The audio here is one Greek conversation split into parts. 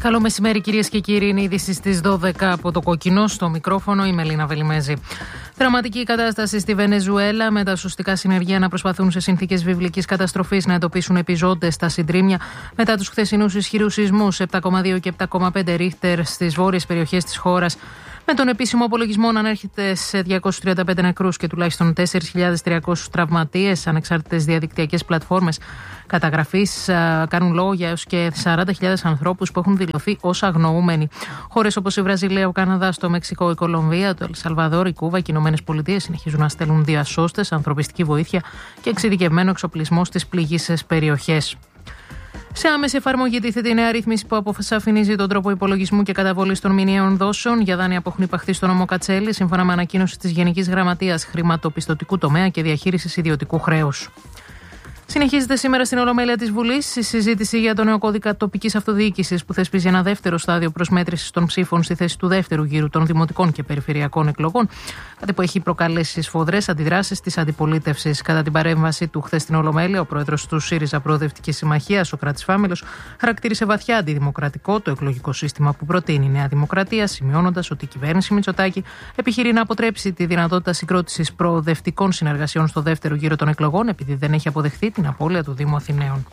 Καλό μεσημέρι, κυρίες και κύριοι. Είναι είδηση στις 12 από το Κόκκινο. Στο μικρόφωνο η Μελίνα Βελιμέζη. Δραματική κατάσταση στη Βενεζουέλα, με τα σωστικά συνεργεία να προσπαθούν σε συνθήκες βιβλικής καταστροφής να εντοπίσουν επιζώντες στα συντρίμμια μετά τους χθεσινούς ισχυρούς σεισμούς 7,2 και 7,5 ρίχτερ στις βόρειες περιοχές της χώρας, με τον επίσημο απολογισμό να ανέρχεται σε 235 νεκρούς και τουλάχιστον 4.300 τραυματίες. Ανεξάρτητες διαδικτυακές πλατφόρμες καταγραφής κάνουν λόγο για έως και 40.000 ανθρώπους που έχουν δηλωθεί ως αγνοούμενοι. Χώρες όπως η Βραζιλία, ο Καναδάς, το Μεξικό, η Κολομβία, το Ελσαλβαδόρ, η Κούβα και οι Ηνωμένες Πολιτείες συνεχίζουν να στέλνουν διασώστες, ανθρωπιστική βοήθεια και εξειδικευμένο εξοπλισμό στις πληγείσες περιοχές. Σε άμεση εφαρμογή τίθεται η νέα ρύθμιση που αποσαφηνίζει τον τρόπο υπολογισμού και καταβολής των μηνιαίων δόσεων για δάνεια που έχουν υπαχθεί στο νόμο Κατσέλη, σύμφωνα με ανακοίνωση της Γενικής Γραμματείας Χρηματοπιστωτικού Τομέα και Διαχείρισης Ιδιωτικού Χρέους. Συνεχίζεται σήμερα στην Ολομέλεια της Βουλής η συζήτηση για το νέο κώδικα τοπικής αυτοδιοίκησης που θεσπίζει ένα δεύτερο στάδιο προσμέτρησης των ψήφων στη θέση του δεύτερου γύρου των δημοτικών και περιφερειακών εκλογών. Κάτι που έχει προκαλέσει σφοδρές αντιδράσεις της αντιπολίτευσης. Κατά την παρέμβαση του χθες στην Ολομέλεια, ο πρόεδρος του ΣΥΡΙΖΑ Προοδευτική Συμμαχία, ο Σωκράτης Φάμελος, χαρακτήρισε βαθιά αντιδημοκρατικό το εκλογικό σύστημα που προτείνει η Νέα Δημοκρατία, σημειώνοντας ότι η κυβέρνηση Μητσοτάκη επιχειρεί να αποτρέψει τη δυνατότητα συγκρότησης προοδευτικών συνεργασιών στο δεύτερο γύρο των εκλογών, επειδή δεν έχει αποδεχθεί την απώλεια του Δήμου Αθηναίων.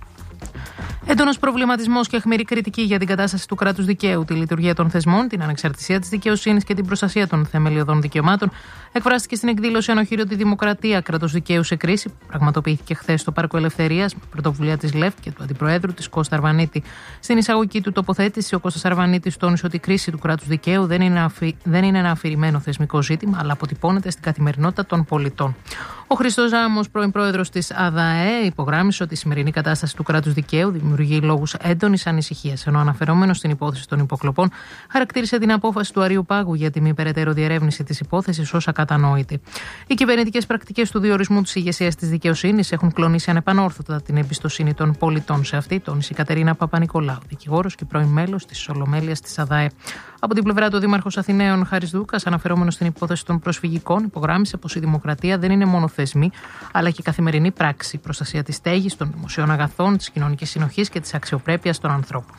Έντονος προβληματισμός και αιχμηρή κριτική για την κατάσταση του κράτους δικαίου, τη λειτουργία των θεσμών, την ανεξαρτησία της δικαιοσύνης και την προστασία των θεμελιωδών δικαιωμάτων εκφράστηκε στην εκδήλωση Ανοχήριο τη Δημοκρατία, κράτος δικαίου σε κρίση, που πραγματοποιήθηκε χθες στο Πάρκο Ελευθερίας με πρωτοβουλία της ΛΕΦ και του Αντιπροέδρου της Κώστα Αρβανίτη. Στην εισαγωγική του τοποθέτηση, ο Κώστας Αρβανίτης τόνισε ότι η κρίση του κράτους δικαίου δεν είναι ένα αφηρημένο θεσμικό ζήτημα, αλλά αποτυπώνεται στην καθημερινότητα των πολιτών. Ο Χρήστος Ζάμος, πρώην πρόεδρος της ΑΔΑΕ, υπογράμμισε ότι η σημερινή κατάσταση του κράτους δικαίου δημιουργεί λόγους έντονης ανησυχίας, ενώ αναφερόμενος στην υπόθεση των υποκλοπών, χαρακτήρισε την απόφαση του Αριού Πάγου για τη μη περαιτέρω διερεύνηση της υπόθεσης ως ακατανόητη. Οι κυβερνητικές πρακτικές του διορισμού της ηγεσίας της δικαιοσύνης έχουν κλονίσει ανεπανόρθωτα την εμπιστοσύνη των πολιτών σε αυτή, τόνισε η Κατερίνα Παπα-Νικολάου, δικηγόρος και πρώην μέλος της Ολομέλειας της ΑΔΑΕ. Από την πλευρά του Δήμαρχος Αθηναίων Χάρης Δούκας, αναφερόμενος στην υπόθεση των προσφυγικών, υπογράμμισε πως η δημοκρατία δεν είναι μόνο θεσμοί, αλλά και καθημερινή πράξη, προστασία της στέγης, των δημοσίων αγαθών, της κοινωνικής συνοχής και της αξιοπρέπειας των ανθρώπων.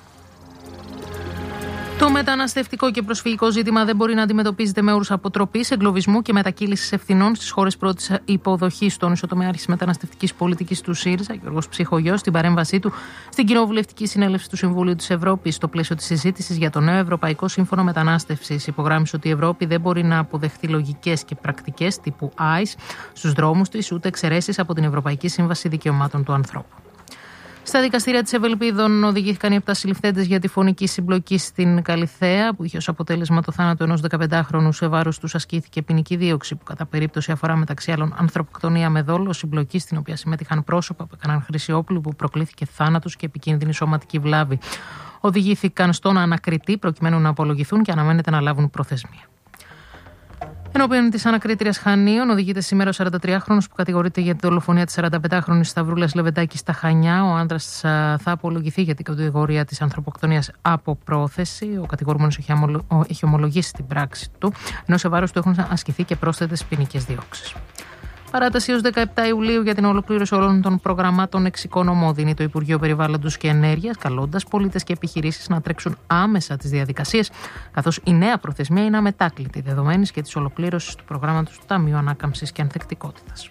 Το μεταναστευτικό και προσφυγικό ζήτημα δεν μπορεί να αντιμετωπίζεται με όρους αποτροπής, εγκλωβισμού και μετακύλησης ευθυνών στις χώρες πρώτης υποδοχής. Τόνισε ο τομεάρχης μεταναστευτικής πολιτικής του ΣΥΡΙΖΑ, Γιώργος Ψυχογιός, στην παρέμβασή του στην Κοινοβουλευτική Συνέλευση του Συμβουλίου της Ευρώπης, στο πλαίσιο της συζήτησης για το νέο Ευρωπαϊκό Σύμφωνο Μετανάστευσης. Υπογράμμισε ότι η Ευρώπη δεν μπορεί να αποδεχθεί λογικές και πρακτικές τύπου ICE στους δρόμους της, ούτε εξαιρέσεις από την Ευρωπαϊκή Σύμβαση Δικαιωμάτων του Ανθρώπου. Στα δικαστήρια της Ευελπίδων οδηγήθηκαν οι 7 συλληφθέντες για τη φωνική συμπλοκή στην Καλιθέα, που είχε ως αποτέλεσμα το θάνατο ενός 15χρονου. Σε βάρος τους ασκήθηκε ποινική δίωξη, που κατά περίπτωση αφορά μεταξύ άλλων ανθρωποκτονία με δόλο, συμπλοκή στην οποία συμμετείχαν πρόσωπα που έκαναν χρήση όπλου που προκλήθηκε θάνατος και επικίνδυνη σωματική βλάβη. Οδηγήθηκαν στον ανακριτή προκειμένου να απολογηθούν και αναμένεται να λάβουν προθεσμία. Ενώπιον της ανακρίτριας Χανίων οδηγείται σήμερα ο 43χρονος που κατηγορείται για τη δολοφονία της 45χρονης Σταυρούλας Λεβεντάκη στα Χανιά. Ο άντρας θα απολογηθεί για την κατηγορία της ανθρωποκτονίας από πρόθεση. Ο κατηγορούμενος έχει ομολογήσει την πράξη του, ενώ σε βάρος του έχουν ασκηθεί και πρόσθετες ποινικές διώξεις. Παράταση έως 17 Ιουλίου για την ολοκλήρωση όλων των προγραμμάτων εξοικονομώ δίνει το Υπουργείο Περιβάλλοντος και Ενέργειας, καλώντας πολίτες και επιχειρήσεις να τρέξουν άμεσα τις διαδικασίες, καθώς η νέα προθεσμία είναι αμετάκλητη, δεδομένης και της ολοκλήρωσης του προγράμματος του Ταμείου Ανάκαμψης και Ανθεκτικότητας.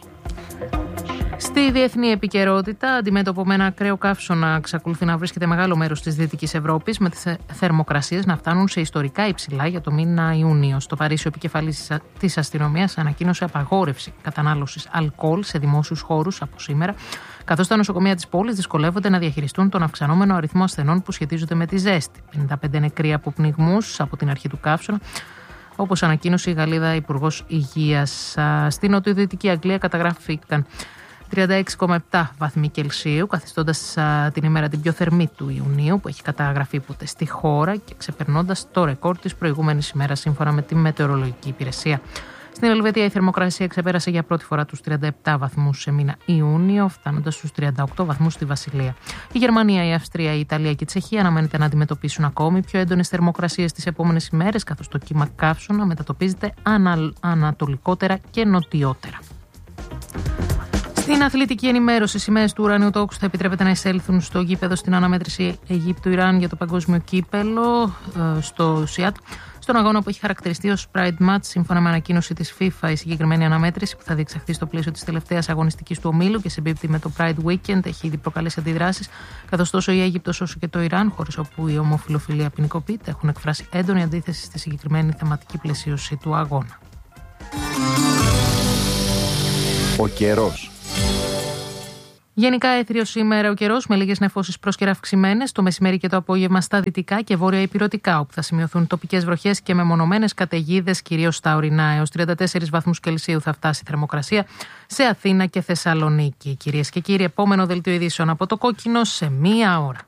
Στη διεθνή επικαιρότητα, αντιμέτωπο με ένα ακραίο καύσωνα, εξακολουθεί να βρίσκεται μεγάλο μέρος της Δυτικής Ευρώπης, με τις θερμοκρασίες να φτάνουν σε ιστορικά υψηλά για το μήνα Ιούνιο. Στο Παρίσι, ο επικεφαλής της αστυνομίας ανακοίνωσε απαγόρευση κατανάλωσης αλκοόλ σε δημόσιους χώρους από σήμερα, καθώς τα νοσοκομεία της πόλης δυσκολεύονται να διαχειριστούν τον αυξανόμενο αριθμό ασθενών που σχετίζονται με τη ζέστη. 55 νεκροί από πνιγμούς από την αρχή του καύσωνα, όπως ανακοίνωσε η Γαλλίδα Υπουργός Υγείας. Στην νοτιοδυτική Αγγλία καταγράφηκαν 36,7 βαθμοί Κελσίου, καθιστώντας την ημέρα την πιο θερμή του Ιουνίου που έχει καταγραφεί ποτέ στη χώρα και ξεπερνώντας το ρεκόρ της προηγούμενης ημέρας, σύμφωνα με τη Μετεωρολογική Υπηρεσία. Στην Ελβετία η θερμοκρασία ξεπέρασε για πρώτη φορά τους 37 βαθμούς σε μήνα Ιούνιο, φτάνοντας στους 38 βαθμούς στη Βασιλεία. Η Γερμανία, η Αυστρία, η Ιταλία και η Τσεχία αναμένεται να αντιμετωπίσουν ακόμη πιο έντονες θερμοκρασίες τις επόμενες ημέρες, καθώς το κύμα καύσωνα μετατοπίζεται ανατολικότερα και νοτιότερα. Στην αθλητική ενημέρωση, οι σημαίες του ουράνιου τόξου θα επιτρέπεται να εισέλθουν στο γήπεδο στην αναμέτρηση Αιγύπτου-Ιράν για το παγκόσμιο κύπελο στο ΣΙΑΤ. Στον αγώνα που έχει χαρακτηριστεί ως Pride Match, σύμφωνα με ανακοίνωση της FIFA, η συγκεκριμένη αναμέτρηση που θα διεξαχθεί στο πλαίσιο της τελευταίας αγωνιστικής του ομίλου και συμπίπτει με το Pride Weekend έχει ήδη προκαλέσει αντιδράσεις, καθώς τόσο η Αίγυπτος όσο και το Ιράν, χώρες όπου η ομοφυλοφιλία ποινικοποιείται, έχουν εκφράσει έντονη αντίθεση στη συγκεκριμένη θεματική πλαισίωση του αγώνα. Ο καιρός. Γενικά έθριο σήμερα ο καιρός με λίγες νεφώσεις πρόσκαιρα αυξημένες το μεσημέρι και το απόγευμα στα δυτικά και βόρεια ηπειρωτικά, όπου θα σημειωθούν τοπικές βροχές και μεμονωμένες καταιγίδες, κυρίως στα ορεινά. Έως 34 βαθμούς Κελσίου θα φτάσει η θερμοκρασία σε Αθήνα και Θεσσαλονίκη. Κυρίες και κύριοι, επόμενο δελτίο ειδήσεων από το Κόκκινο σε 1 ώρα.